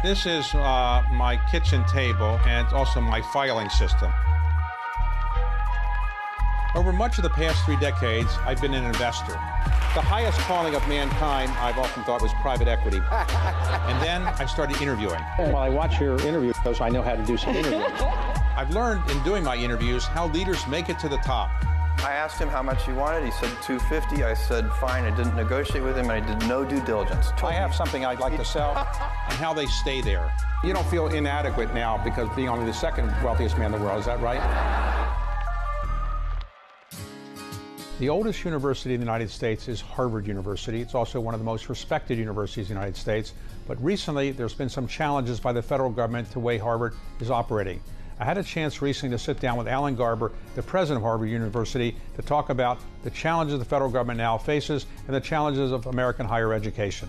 This is my kitchen table and also my filing system. Over much of the past 3 decades, I've been an investor. The highest calling of mankind, I've often thought, was private equity. And then I started interviewing. While I watch your interviews, I know how to do some interviews. I've learned in doing my interviews how leaders make it to the top. I asked him how much he wanted. He said $250. I said, fine. I didn't negotiate with him, and I did no due diligence. I have something I'd like to sell. And how they stay there. You don't feel inadequate now because being only the second wealthiest man in the world, is that right? The oldest university in the United States is Harvard University. It's also one of the most respected universities in the United States. But recently, there's been some challenges by the federal government to the way Harvard is operating. I had a chance recently to sit down with Alan Garber, the president of Harvard University, to talk about the challenges the federal government now faces and the challenges of American higher education.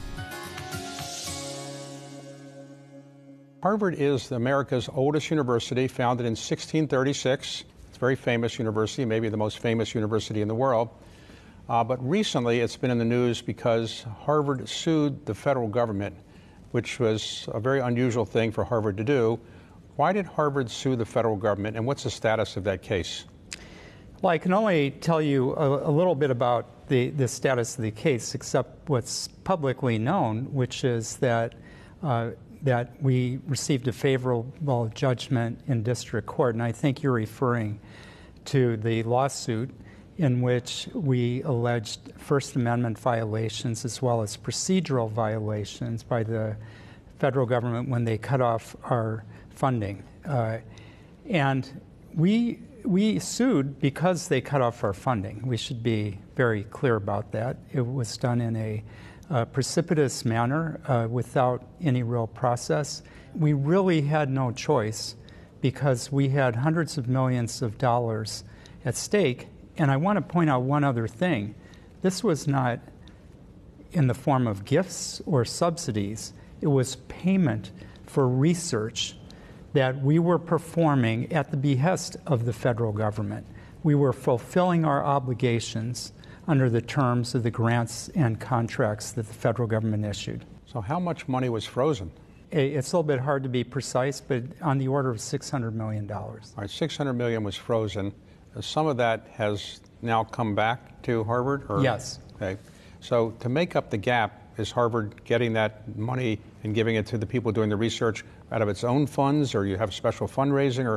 Harvard is America's oldest university, founded in 1636. It's a very famous university, maybe the most famous university in the world. But recently it's been in the news because Harvard sued the federal government, which was a very unusual thing for Harvard to do. Why did Harvard sue the federal government, and what's the status of that case? Well, I can only tell you a little bit about the status of the case, except what's publicly known, which is that that we received a favorable judgment in district court, and I think you're referring to the lawsuit in which we alleged First Amendment violations as well as procedural violations by the federal government when they cut off our funding. And we sued because they cut off our funding. We should be very clear about that. It was done in a precipitous manner without any real process. We really had no choice because we had hundreds of millions of dollars at stake. And I want to point out one other thing. This was not in the form of gifts or subsidies. It was payment for research that we were performing at the behest of the federal government. We were fulfilling our obligations under the terms of the grants and contracts that the federal government issued. So how much money was frozen? It's a little bit hard to be precise, but on the order of $600 million. All right, $600 million was frozen. Some of that has now come back to Harvard? Or? Yes. Okay. So to make up the gap, is Harvard getting that money and giving it to the people doing the research out of its own funds, or you have special fundraising, or